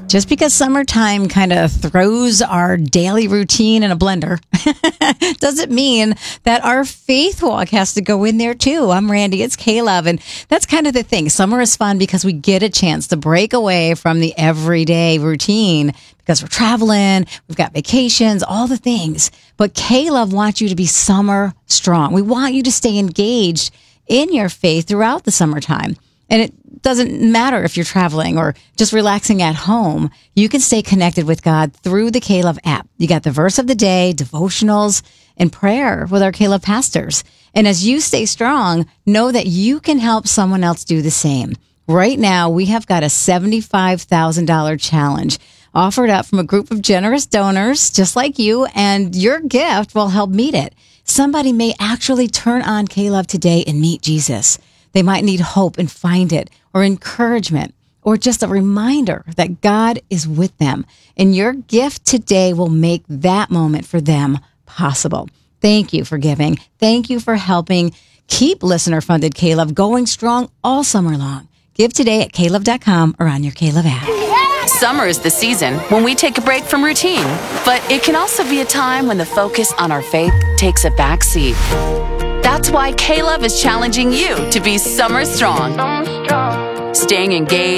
Just because summertime kind of throws our daily routine in a blender doesn't mean that our faith walk has to go in there too. I'm Randy, it's Caleb, and that's kind of the thing. Summer is fun because we get a chance to break away from the everyday routine because we're traveling, we've got vacations, all the things. But Caleb wants you to be summer strong. We want you to stay engaged in your faith throughout the summertime. And it doesn't matter if you're traveling or just relaxing at home. You can stay connected with God through the Caleb app. You got the verse of the day, devotionals, and prayer with our Caleb pastors. And as you stay strong, know that you can help someone else do the same. Right now, we have got a $75,000 challenge offered up from a group of generous donors just like you, and your gift will help meet it. Somebody may actually turn on Caleb today and meet Jesus. They might need hope and find it, or encouragement, or just a reminder that God is with them. And your gift today will make that moment for them possible. Thank you for giving. Thank you for helping keep listener-funded Caleb going strong all summer long. Give today at Caleb.com or on your Caleb app. Summer is the season when we take a break from routine, but it can also be a time when the focus on our faith takes a back seat. That's why Caleb is challenging you to be summer strong. Staying engaged